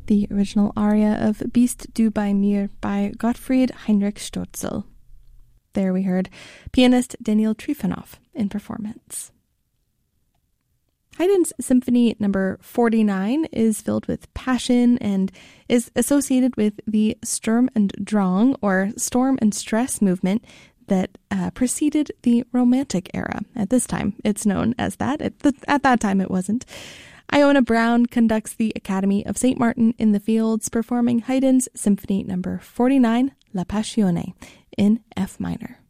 the original aria of Bist du bei mir by Gottfried Heinrich Stölzl. There we heard pianist Daniel Trifonov in performance. Haydn's Symphony No. 49 is filled with passion and is associated with the Sturm und Drang, or storm and stress movement that preceded the Romantic era. At this time, it's known as that. At that time, it wasn't. Iona Brown conducts the Academy of St. Martin in the Fields, performing Haydn's Symphony No. 49, La Passione, in F minor.